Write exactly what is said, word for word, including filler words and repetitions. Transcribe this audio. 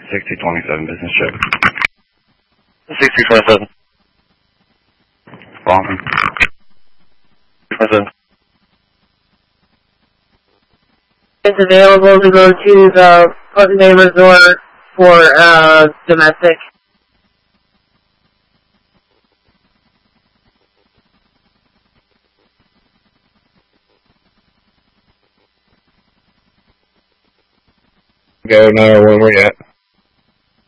sixty twenty-seven business trip. sixty twenty-seven. Wrong. twenty-seven. It's available to go to the Pleasant Bay Resort for uh, domestic. Go nine one one, where you at?